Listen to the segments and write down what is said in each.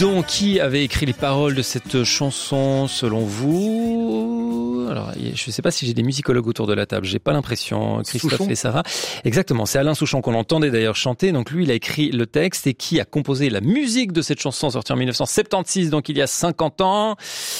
Bidon, qui avait écrit les paroles de cette chanson selon vous? Alors, je ne sais pas si j'ai des musicologues autour de la table, j'ai pas l'impression. Christophe Souchon. et Sarah. Exactement, c'est Alain Souchon qu'on entendait d'ailleurs chanter. Donc lui, il a écrit le texte et qui a composé la musique de cette chanson sortie en 1976, donc il y a 50 ans.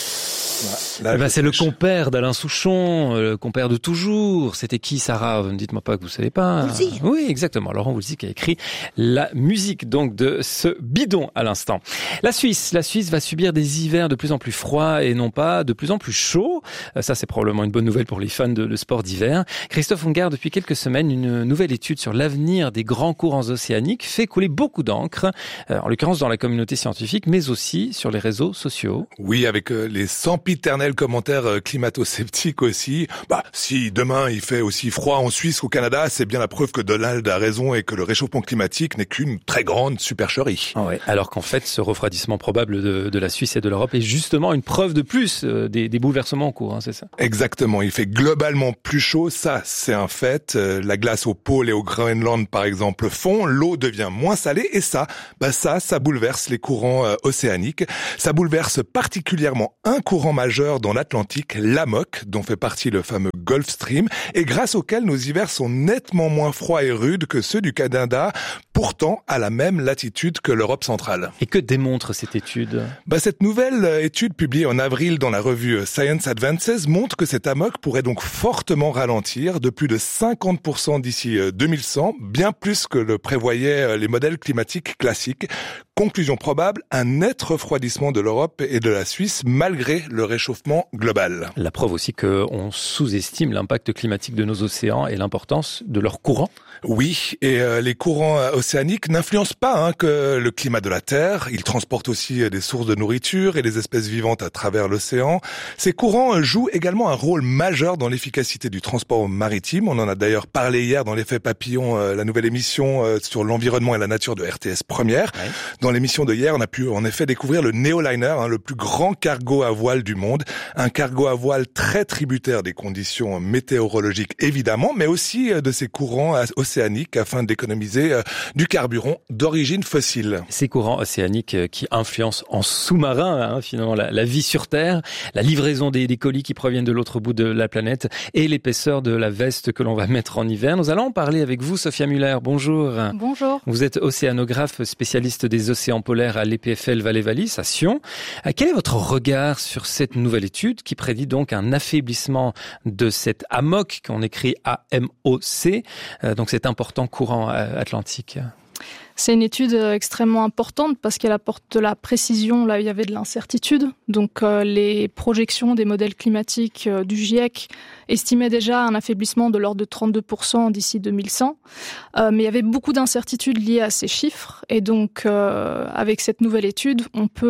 Là, c'est le compère d'Alain Souchon, le compère de toujours. C'était qui, Sarah? Ne dites-moi pas que vous savez pas. Woolsey. Oui, exactement. Laurent Woolsey qui a écrit la musique donc de ce Bidon à l'instant. La Suisse va subir des hivers de plus en plus froids et non pas de plus en plus chauds. Ça, c'est probablement une bonne nouvelle pour les fans de sport d'hiver. Christophe Ongard, depuis quelques semaines, une nouvelle étude sur l'avenir des grands courants océaniques fait couler beaucoup d'encre, en l'occurrence dans la communauté scientifique, mais aussi sur les réseaux sociaux. Oui, avec les sempiternels commentaires climato-sceptiques aussi. Si demain il fait aussi froid en Suisse qu'au Canada, c'est bien la preuve que Donald a raison et que le réchauffement climatique n'est qu'une très grande supercherie. Ouais, alors qu'en fait, ce refroidissement probable de la Suisse et de l'Europe est justement une preuve de plus des bouleversements en cours, c'est ça? Exactement, il fait globalement plus chaud, ça c'est un fait. La glace au pôle et au Groenland par exemple fond, l'eau devient moins salée et ça bouleverse les courants océaniques. Ça bouleverse particulièrement un courant majeur dans l'Atlantique, l'AMOC, dont fait partie le fameux Gulf Stream, et grâce auquel nos hivers sont nettement moins froids et rudes que ceux du Canada, pourtant à la même latitude que l'Europe centrale. Et que démontre cette étude? Cette nouvelle étude publiée en avril dans la revue Science Advances montre que cet AMOC pourrait donc fortement ralentir de plus de 50% d'ici 2100, bien plus que le prévoyaient les modèles climatiques classiques. Conclusion probable, un net refroidissement de l'Europe et de la Suisse malgré le réchauffement global. La preuve aussi qu'on sous-estime l'impact climatique de nos océans et l'importance de leurs courants. Oui, et les courants océaniques n'influencent pas que le climat de la Terre. Ils transportent aussi des sources de nourriture et des espèces vivantes à travers l'océan. Ces courants jouent également un rôle majeur dans l'efficacité du transport maritime. On en a d'ailleurs parlé hier dans l'effet papillon, la nouvelle émission sur l'environnement et la nature de RTS Première. Ouais. Dans l'émission de hier, on a pu en effet découvrir le Neoliner, le plus grand cargo à voile du monde. Un cargo à voile très tributaire des conditions météorologiques évidemment, mais aussi de ces courants océaniques afin d'économiser du carburant d'origine fossile. Ces courants océaniques qui influencent en sous-marin finalement la vie sur Terre, la livraison des colis qui proviennent de l'autre bout de la planète et l'épaisseur de la veste que l'on va mettre en hiver. Nous allons en parler avec vous, Sophia Muller. Bonjour. Bonjour. Vous êtes océanographe spécialiste des océans polaires à l'EPFL Valais-Wallis à Sion. Quel est votre regard sur cette nouvelle étude qui prédit donc un affaiblissement de cet AMOC qu'on écrit A-M-O-C, donc cet important courant atlantique? C'est une étude extrêmement importante parce qu'elle apporte de la précision là où il y avait de l'incertitude. Donc les projections des modèles climatiques du GIEC estimaient déjà un affaiblissement de l'ordre de 32% d'ici 2100. Mais il y avait beaucoup d'incertitudes liées à ces chiffres. Et donc avec cette nouvelle étude,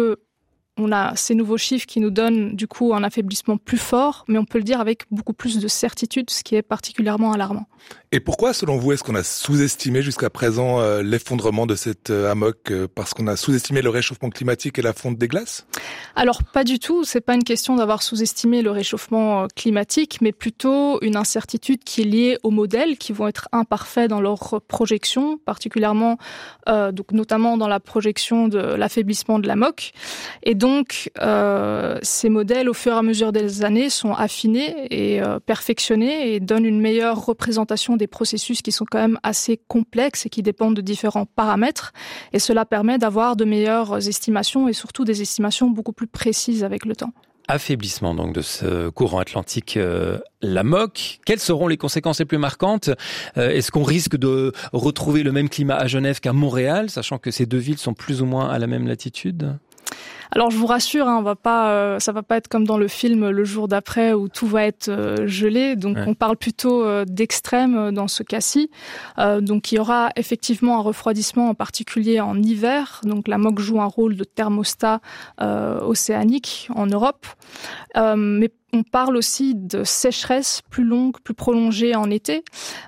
on a ces nouveaux chiffres qui nous donnent du coup un affaiblissement plus fort, mais on peut le dire avec beaucoup plus de certitude, ce qui est particulièrement alarmant. Et pourquoi, selon vous, est-ce qu'on a sous-estimé jusqu'à présent l'effondrement de cette AMOC parce qu'on a sous-estimé le réchauffement climatique et la fonte des glaces? Alors pas du tout, c'est pas une question d'avoir sous-estimé le réchauffement climatique, mais plutôt une incertitude qui est liée aux modèles qui vont être imparfaits dans leur projection, particulièrement donc notamment dans la projection de l'affaiblissement de l'AMOC. Et donc ces modèles, au fur et à mesure des années, sont affinés et perfectionnés et donnent une meilleure représentation des processus qui sont quand même assez complexes et qui dépendent de différents paramètres. Et cela permet d'avoir de meilleures estimations et surtout des estimations beaucoup plus précises avec le temps. Affaiblissement donc de ce courant atlantique, l'AMOC. Quelles seront les conséquences les plus marquantes? Est-ce qu'on risque de retrouver le même climat à Genève qu'à Montréal, sachant que ces deux villes sont plus ou moins à la même latitude? Alors je vous rassure, ça va pas être comme dans le film Le jour d'après où tout va être gelé. Donc on parle plutôt d'extrême dans ce cas-ci. Donc il y aura effectivement un refroidissement en particulier en hiver. Donc la MOC joue un rôle de thermostat océanique en Europe. Mais on parle aussi de sécheresse plus longue, plus prolongée en été,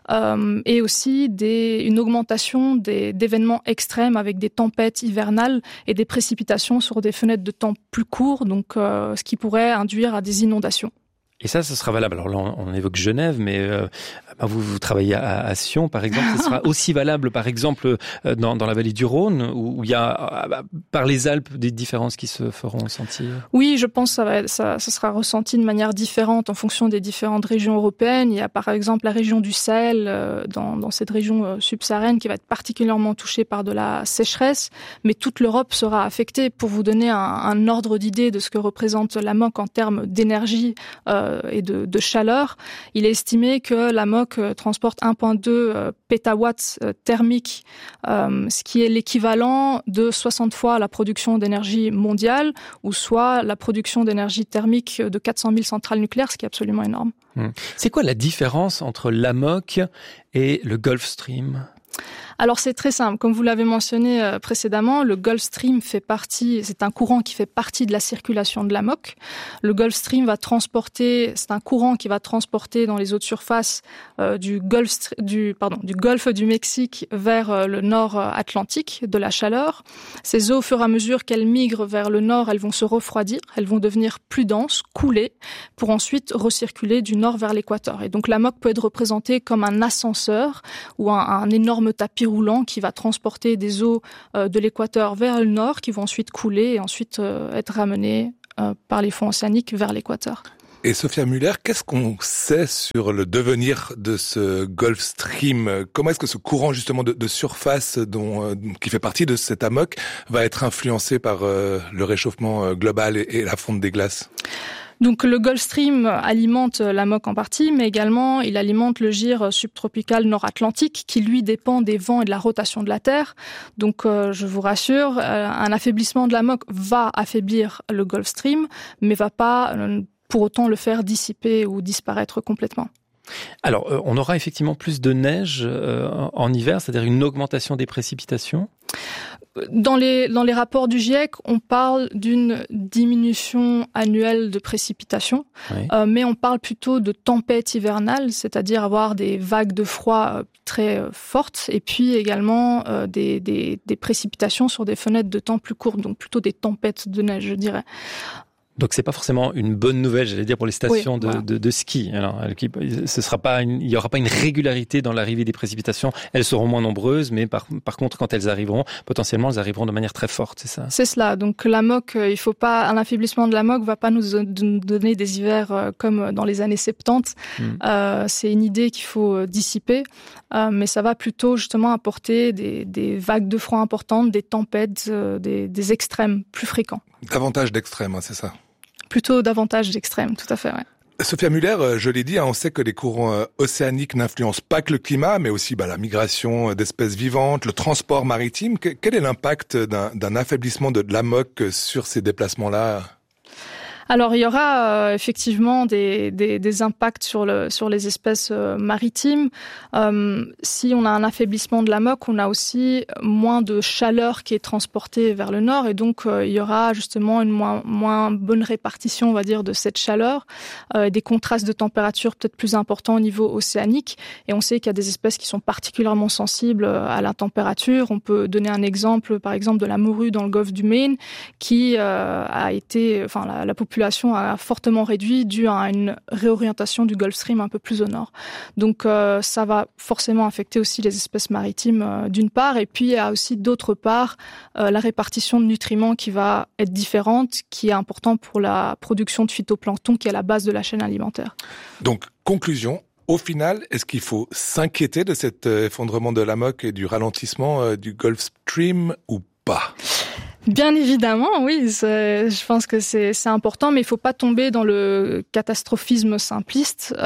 et aussi une augmentation d'événements extrêmes avec des tempêtes hivernales et des précipitations sur des fenêtres de temps plus courtes, donc ce qui pourrait induire à des inondations. Et ça sera valable. Alors là, on évoque Genève, mais Vous travaillez à Sion, par exemple. Ce sera aussi valable, par exemple, dans la vallée du Rhône, où il y a, par les Alpes, des différences qui se feront sentir? Oui, je pense que ça sera ressenti de manière différente en fonction des différentes régions européennes. Il y a par exemple la région du Sahel, dans cette région subsaharienne, qui va être particulièrement touchée par de la sécheresse, mais toute l'Europe sera affectée. Pour vous donner un ordre d'idée de ce que représente l'AMOC en termes d'énergie et de chaleur, il est estimé que l'AMOC transporte 1,2 pétawatts thermiques, ce qui est l'équivalent de 60 fois la production d'énergie mondiale, ou soit la production d'énergie thermique de 400 000 centrales nucléaires, ce qui est absolument énorme. C'est quoi la différence entre l'AMOC et le Gulf Stream ? Alors c'est très simple, comme vous l'avez mentionné précédemment, le Gulf Stream c'est un courant qui fait partie de la circulation de l'AMOC. Le Gulf Stream c'est un courant qui va transporter dans les eaux de surface du golfe du Mexique vers le nord Atlantique de la chaleur. Ces eaux, au fur et à mesure qu'elles migrent vers le nord, elles vont se refroidir, elles vont devenir plus denses, couler, pour ensuite recirculer du nord vers l'équateur. Et donc l'AMOC peut être représenté comme un ascenseur ou un énorme tapis roulant qui va transporter des eaux de l'équateur vers le nord, qui vont ensuite couler et ensuite être ramenées par les fonds océaniques vers l'équateur. Et Sophia Muller, qu'est-ce qu'on sait sur le devenir de ce Gulf Stream? Comment est-ce que ce courant justement de surface qui fait partie de cet AMOC va être influencé par le réchauffement global et la fonte des glaces? Donc le Gulf Stream alimente l'AMOC en partie, mais également il alimente le gir subtropical nord-atlantique qui lui dépend des vents et de la rotation de la Terre. Donc je vous rassure, un affaiblissement de l'AMOC va affaiblir le Gulf Stream, mais va pas pour autant le faire dissiper ou disparaître complètement. Alors, on aura effectivement plus de neige en hiver, c'est-à-dire une augmentation des précipitations. Dans les rapports du GIEC, on parle d'une diminution annuelle de précipitations, oui. Mais on parle plutôt de tempêtes hivernales, c'est-à-dire avoir des vagues de froid très fortes, et puis également des précipitations sur des fenêtres de temps plus courtes, donc plutôt des tempêtes de neige, je dirais. Donc c'est pas forcément une bonne nouvelle, j'allais dire, pour les stations oui, de ski. Alors, il y aura pas une régularité dans l'arrivée des précipitations. Elles seront moins nombreuses, mais par contre, quand elles arriveront, potentiellement, elles arriveront de manière très forte, c'est ça? C'est cela. Donc l'AMOC, un affaiblissement de l'AMOC va pas nous donner des hivers comme dans les années 70. C'est une idée qu'il faut dissiper, mais ça va plutôt justement apporter des vagues de froid importantes, des tempêtes, des extrêmes plus fréquents. Davantage d'extrêmes, hein, c'est ça? Plutôt davantage d'extrêmes, tout à fait, ouais. Sophia Muller, je l'ai dit, on sait que les courants océaniques n'influencent pas que le climat, mais aussi la migration d'espèces vivantes, le transport maritime. Quel est l'impact d'un affaiblissement de l'AMOC sur ces déplacements-là? Alors il y aura effectivement des impacts sur les espèces maritimes. Si on a un affaiblissement de l'AMOC, on a aussi moins de chaleur qui est transportée vers le nord, et donc il y aura justement une moins bonne répartition, on va dire, de cette chaleur, des contrastes de température peut-être plus importants au niveau océanique. Et on sait qu'il y a des espèces qui sont particulièrement sensibles à la température. On peut donner un exemple, par exemple, de la morue dans le golfe du Maine, qui la population a fortement réduit dû à une réorientation du Gulf Stream un peu plus au nord. Donc ça va forcément affecter aussi les espèces maritimes d'une part, et puis il y a aussi d'autre part la répartition de nutriments qui va être différente, qui est important pour la production de phytoplancton qui est à la base de la chaîne alimentaire. Donc conclusion, au final, est-ce qu'il faut s'inquiéter de cet effondrement de l'AMOC et du ralentissement du Gulf Stream ou pas? Bien évidemment, oui. Je pense que c'est important, mais il faut pas tomber dans le catastrophisme simpliste.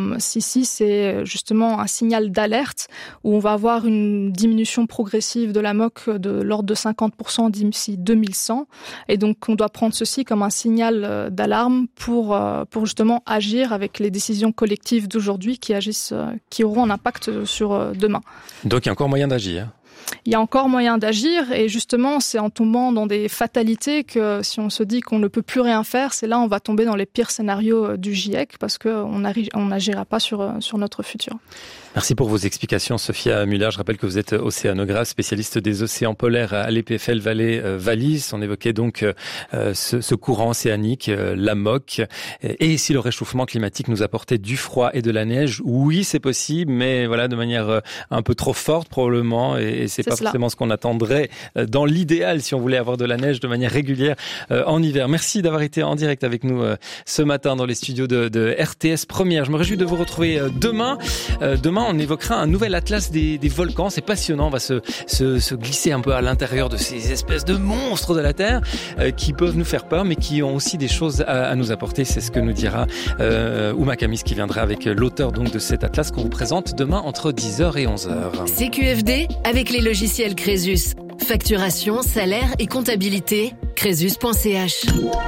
C'est justement un signal d'alerte où on va avoir une diminution progressive de l'AMOC de l'ordre de 50% d'ici 2100. Et donc, on doit prendre ceci comme un signal d'alarme pour justement agir avec les décisions collectives d'aujourd'hui qui auront un impact sur demain. Donc, il y a encore moyen d'agir. il y a encore moyen d'agir. Et justement, c'est en tombant dans des fatalités que si on se dit qu'on ne peut plus rien faire, c'est là on va tomber dans les pires scénarios du GIEC parce qu'on n'agira pas sur notre futur. Merci pour vos explications, Sophia Müller. Je rappelle que vous êtes océanographe, spécialiste des océans polaires à l'EPFL Vallée-Wallis. On évoquait donc ce courant océanique, l'AMOC. Et si le réchauffement climatique nous apportait du froid et de la neige, oui, c'est possible, mais voilà, de manière un peu trop forte probablement. Et c'est pas forcément ce qu'on attendrait dans l'idéal si on voulait avoir de la neige de manière régulière en hiver. Merci d'avoir été en direct avec nous ce matin dans les studios de RTS Première. Je me réjouis de vous retrouver demain. Demain, on évoquera un nouvel atlas des volcans. C'est passionnant. On va se glisser un peu à l'intérieur de ces espèces de monstres de la Terre qui peuvent nous faire peur, mais qui ont aussi des choses à nous apporter. C'est ce que nous dira Ouma Kamis, qui viendra avec l'auteur donc de cet atlas qu'on vous présente demain entre 10h et 11h. CQFD avec les logiciels Crésus. Facturation, salaire et comptabilité. Crésus.ch.